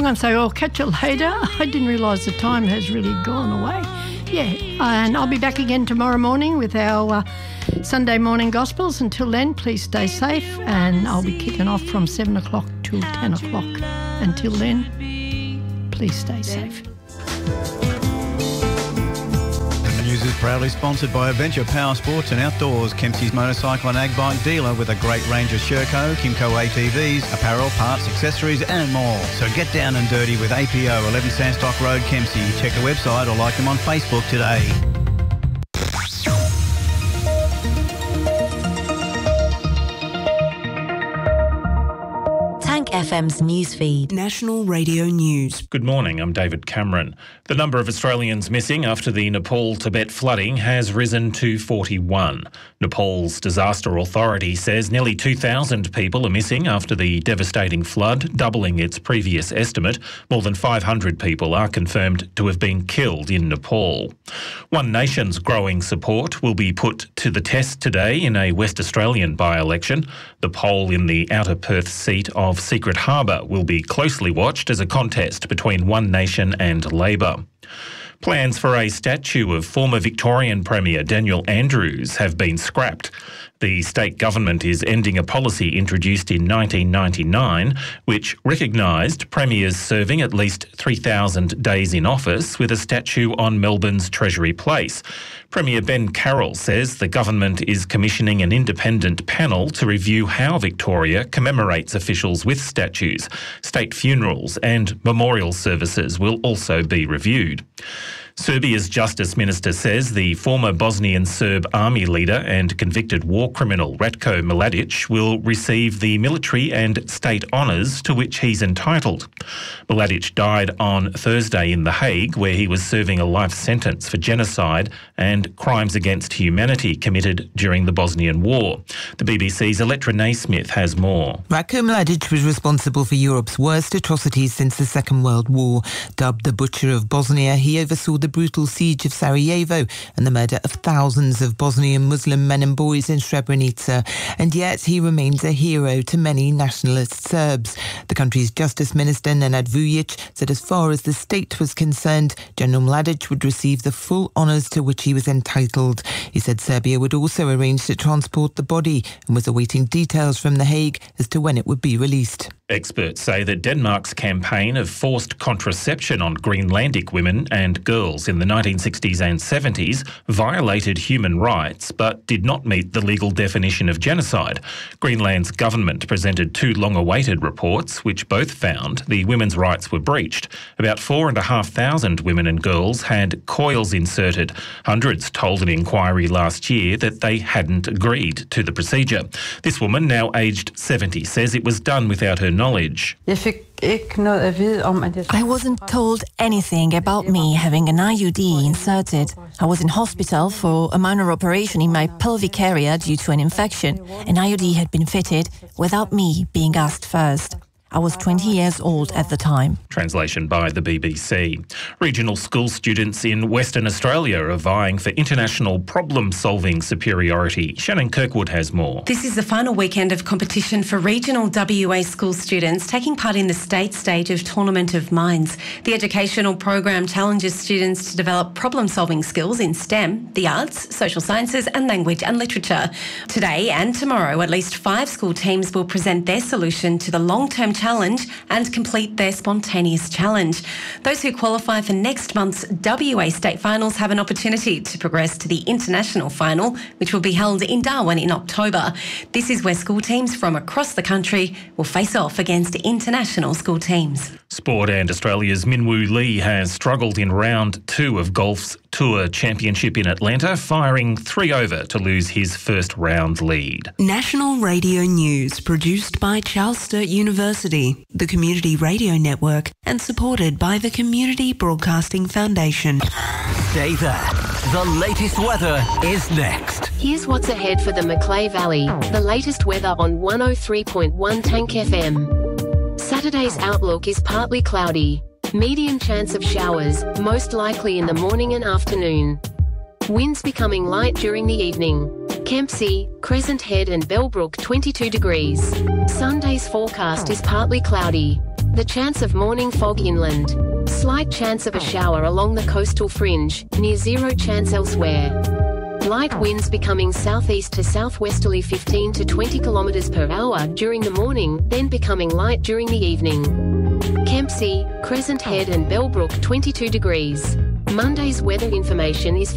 going to say, I'll catch you later. I didn't realise the time has really gone away. Yeah, and I'll be back again tomorrow morning with our Sunday morning Gospels. Until then, please stay safe, and I'll be kicking off from 7 o'clock till 10 o'clock. Until then, please stay safe. News is proudly sponsored by Adventure Power Sports and Outdoors, Kempsey's motorcycle and ag bike dealer with a great range of Sherco, Kimco ATVs, apparel, parts, accessories and more. So get down and dirty with APO, 11 Sandstock Road, Kempsey. Check the website or like them on Facebook today. FM's newsfeed. National Radio News. Good morning, I'm David Cameron. The number of Australians missing after the Nepal-Tibet flooding has risen to 41. Nepal's disaster authority says nearly 2,000 people are missing after the devastating flood, doubling its previous estimate. More than 500 people are confirmed to have been killed in Nepal. One Nation's growing support will be put to the test today in a West Australian by-election. The poll in the Outer Perth seat of Secret Harbour will be closely watched as a contest between One Nation and Labor. Plans for a statue of former Victorian Premier Daniel Andrews have been scrapped. The state government is ending a policy introduced in 1999 which recognised premiers serving at least 3,000 days in office with a statue on Melbourne's Treasury Place. Premier Ben Carroll says the government is commissioning an independent panel to review how Victoria commemorates officials with statues. State funerals and memorial services will also be reviewed. Serbia's Justice Minister says the former Bosnian Serb army leader and convicted war criminal Ratko Mladic will receive the military and state honours to which he's entitled. Mladic died on Thursday in The Hague, where he was serving a life sentence for genocide and crimes against humanity committed during the Bosnian War. The BBC's Electra Naismith has more. Ratko Mladic was responsible for Europe's worst atrocities since the Second World War. Dubbed the Butcher of Bosnia, he oversaw the brutal siege of Sarajevo and the murder of thousands of Bosnian Muslim men and boys in Srebrenica. And yet he remains a hero to many nationalist Serbs. The country's Justice Minister Nenad Vujic said as far as the state was concerned, General Mladic would receive the full honours to which he was entitled. He said Serbia would also arrange to transport the body and was awaiting details from The Hague as to when it would be released. Experts say that Denmark's campaign of forced contraception on Greenlandic women and girls in the 1960s and 70s violated human rights but did not meet the legal definition of genocide. Greenland's government presented two long-awaited reports which both found the women's rights were breached. About 4,500 women and girls had coils inserted. Hundreds told an inquiry last year that they hadn't agreed to the procedure. This woman, now aged 70, says it was done without her knowledge. I wasn't told anything about me having an IUD inserted. I was in hospital for a minor operation in my pelvic area due to an infection. An IUD had been fitted without me being asked first. I was 20 years old at the time. Translation by the BBC. Regional school students in Western Australia are vying for international problem-solving superiority. Shannon Kirkwood has more. This is the final weekend of competition for regional WA school students taking part in the state stage of Tournament of Minds. The educational program challenges students to develop problem-solving skills in STEM, the arts, social sciences and language and literature. Today and tomorrow, at least 5 school teams will present their solution to the long-term challenge and complete their spontaneous challenge. Those who qualify for next month's WA State Finals have an opportunity to progress to the International Final, which will be held in Darwin in October. This is where school teams from across the country will face off against international school teams. Sport and Australia's Minwoo Lee has struggled in round 2 of golf's Tour Championship in Atlanta, firing 3 over to lose his first round lead. National Radio News, produced by Charles Sturt University, the Community Radio Network, and supported by the Community Broadcasting Foundation. Stay there. The latest weather is next. Here's what's ahead for the Macleay Valley. The latest weather on 103.1 Tank FM. Saturday's outlook is partly cloudy. Medium chance of showers, most likely in the morning and afternoon. Winds becoming light during the evening. Kempsey, Crescent Head and Bellbrook 22 degrees. Sunday's forecast is partly cloudy. The chance of morning fog inland. Slight chance of a shower along the coastal fringe, near zero chance elsewhere. Light winds becoming southeast to southwesterly 15 to 20 km per hour during the morning, then becoming light during the evening. Kempsey, Crescent Head and Bellbrook 22 degrees. Monday's weather information is